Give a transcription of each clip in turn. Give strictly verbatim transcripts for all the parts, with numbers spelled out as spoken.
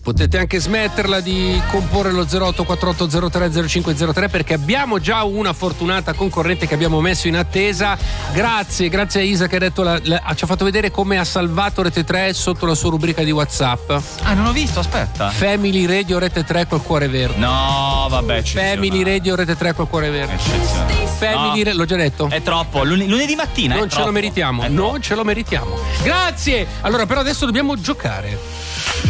Potete anche smetterla di comporre lo zero otto quattro otto zero tre zero cinque zero tre perché abbiamo già una fortunata concorrente che abbiamo messo in attesa. Grazie, grazie a Isa che ha detto la, la, ci ha fatto vedere come ha salvato Rete tre sotto la sua rubrica di WhatsApp. Ah, non ho visto, aspetta. Family Radio Rete tre col cuore verde. No, vabbè, Family Radio Rete tre col cuore verde. Family no, Re- l'ho già detto. È troppo, Lun- lunedì mattina non è ce troppo. lo meritiamo, non ce lo meritiamo. Grazie. Allora, però adesso dobbiamo giocare.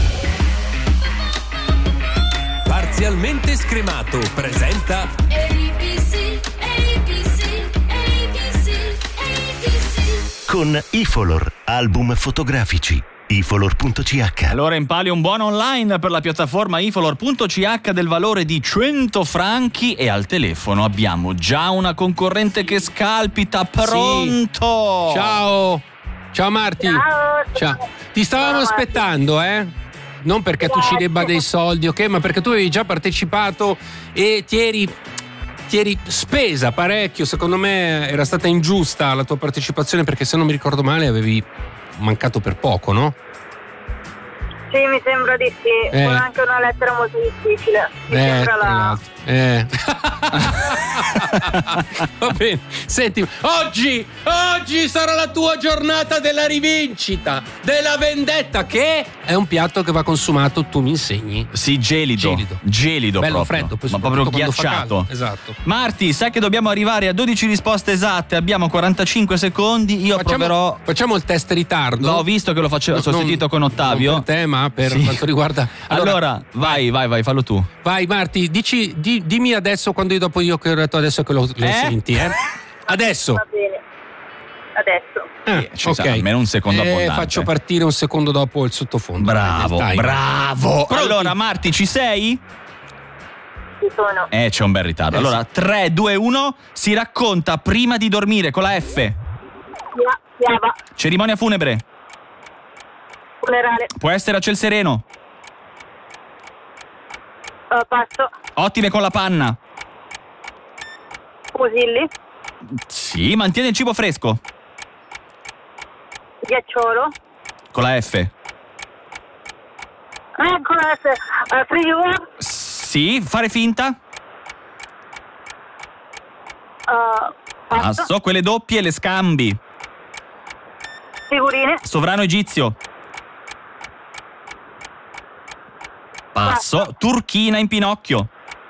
Parzialmente scremato presenta A B C, A B C, A B C, A B C. Con Ifolor, album fotografici. ifolor punto c h. Allora impali un buono online per la piattaforma ifolor punto c h del valore di cento franchi e al telefono abbiamo già una concorrente che scalpita. Pronto? Sì. Ciao. Ciao Marti. Ciao. Ciao. Ti stavamo Ciao, aspettando, eh? Non perché tu ci debba dei soldi, ok? Ma perché tu avevi già partecipato e ti eri, ti eri spesa parecchio. Secondo me era stata ingiusta la tua partecipazione perché se non mi ricordo male avevi mancato per poco, no? Sì, mi sembra di sì. Eh. Con anche una lettera molto difficile. Mi Eh, sembra tra la... l'altro. Eh. Va bene. Senti, oggi, oggi sarà la tua giornata della rivincita, della vendetta, che è un piatto che va consumato, tu mi insegni. Sì, gelido. Gelido. Gelido Bello proprio. freddo, poi ma proprio soprattutto quando fa ghiacciato. caldo. Esatto. Marti, sai che dobbiamo arrivare a dodici risposte esatte, abbiamo quarantacinque secondi, io Facciamo, proverò. facciamo il test ritardo. L'ho visto che lo facevo, Non- ho sentito con Ottavio. non per te, ma per Sì. quanto riguarda. Allora, vai, vai, vai, fallo tu. Vai Marti, dici, di- dimmi adesso quando io dopo io che ho detto adesso che lo, lo Eh? senti, eh? Adesso. Va bene. Adesso. Ah, Ci sarà almeno un secondo Eh, abbondante. faccio partire un secondo dopo il sottofondo. Bravo, Dai. bravo. Pronti? Allora, Marti, ci sei? Ci sono. Eh, c'è un bel ritardo. Eh, Allora, sì. tre, due, uno, si racconta prima di dormire con la F. Pia- Piava. Cerimonia funebre. Funerale. Può essere a ciel sereno. Uh, passo. Ottime con la panna. Fusilli. Sì, mantiene il cibo fresco. Ghiacciolo. Con la F. Ecco la uh, frigo. Sì, fare finta. Uh, passo. Passo, quelle doppie le scambi. Figurine. Sovrano egizio. Passo, Passo. turchina in pinocchio.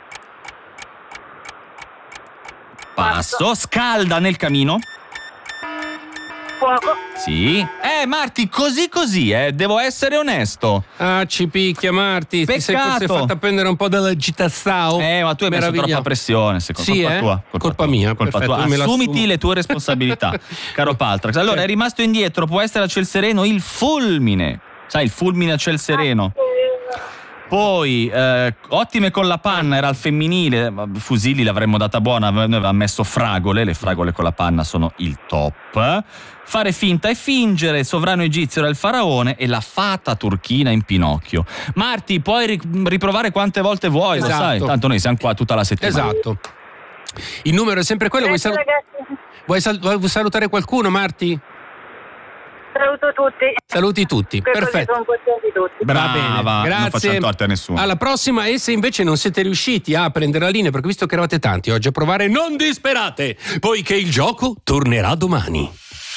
Passo, scalda nel camino. Fuoco. Sì. Eh, Marti, così così, eh, devo essere onesto. Ah, ci picchia Marti, ti sei forse Peccato. fatta prendere un po' dall'agitazione. Eh, ma tu hai messo Meraviglia. troppa pressione, secondo me. Sì, colpa eh? tua. Colpa tua, mia, colpa perfetto, tua. me la Assumiti assumo. le tue responsabilità, caro Paltrax. Allora, è rimasto indietro, può essere a ciel sereno il fulmine. Sai, il fulmine a ciel sereno. Poi, eh, ottime con la panna, era al femminile, ma fusilli l'avremmo data buona, noi avevamo messo fragole, le fragole con la panna sono il top. Fare finta e fingere, il sovrano egizio era il faraone e la fata turchina in Pinocchio. Marti, puoi ri- riprovare quante volte vuoi, Esatto. lo sai, tanto noi siamo qua tutta la settimana. Esatto. Il numero è sempre quello. Vuoi, Grazie, sal- ragazzi. vuoi sal- vuoi salutare qualcuno, Marti? Saluto tutti. Saluti tutti. Che così Perfetto. sono contenti tutti. Brava, Va bene, non grazie. facciamo torti a nessuno. Alla prossima, e se invece non siete riusciti a prendere la linea, perché visto che eravate tanti oggi a provare, non disperate, poiché il gioco tornerà domani.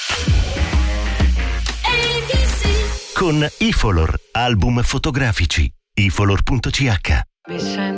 A B C. Con Ifolor, album fotografici. ifolor punto c h. Mi sento